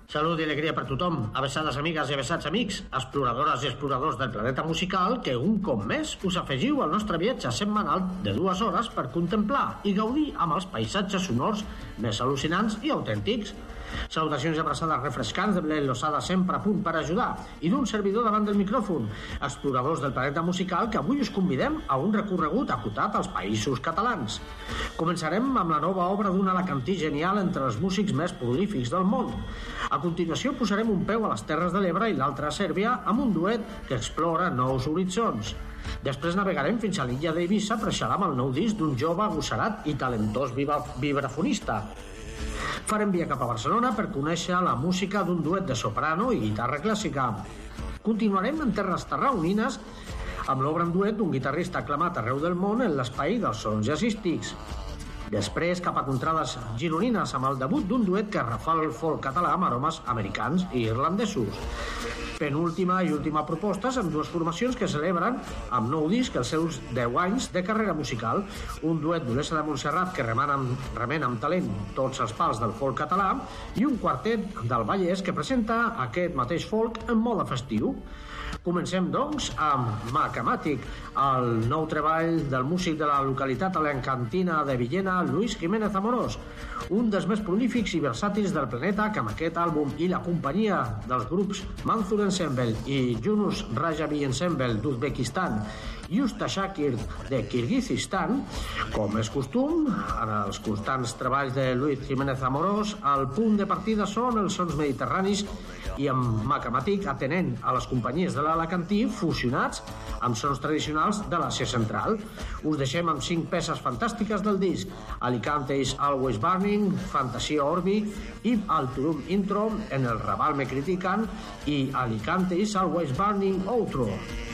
Salut i alegria per tothom, avesades amigues i avesats amics, exploradores i exploradors del planeta musical, que un cop més us afegiu al nostre viatge setmanal de 2 hores per contemplar i gaudir amb els paisatges sonors més al·lucinants i autèntics. Salutacions i abraçades refrescants de Belén Losada, sempre a punt per ajudar, i d'un servidor davant del micròfon, exploradors del planeta musical, que avui us convidem a un recorregut acotat als països catalans. Començarem amb la nova obra d'un alacantí genial entre els músics més prolífics del món. A continuació posarem un peu a les Terres de l'Ebre i l'altre a Sèrbia amb un duet que explora nous horitzons. Després navegarem fins a l'illa d'Eivissa per xalar amb el nou disc d'un jove agosserat i talentós vibrafonista. Farem via cap a Barcelona per conèixer la música d'un duet de soprano i guitarra clàssica. Continuarem en terres tarragonines amb l'obra en duet d'un guitarrista aclamat arreu del món en l'espai dels sons jazzístics. Després cap a contrades gironines amb el debut d'un duet que refa el folk català amb aromes americans i irlandesos. Penúltima i última propostes amb 2 formacions que celebren amb nou disc els seus 10 anys de carrera musical, un duet d'Olesa de Montserrat que remena amb talent tots els pals del folk català i un quartet del Vallès que presenta aquest mateix folk en mode festiu. Comencem, doncs, amb Macamàtic, el nou treball del músic de la localitat alecantina de Villena, Luis Jiménez Amorós, un dels més prolífics i versàtils del planeta que amb aquest àlbum i la companyia dels grups Manzur Ensemble i Yunus Rajavi Ensemble d'Uzbekistan i Usta Shakir de Kirguizistan, com és costum, en els constants treballs de Luis Jiménez Amorós, el punt de partida són els sons mediterranis i amb Macamàtic atenent a les companyies de l'alacantí fusionats amb sons tradicionals de l'Àsia Central. Us deixem amb 5 peces fantàstiques del disc: Alicante is Always Burning, Fantasia Orbi i el Turum Intro en el Raval Me Critican i Alicante is Always Burning Outro.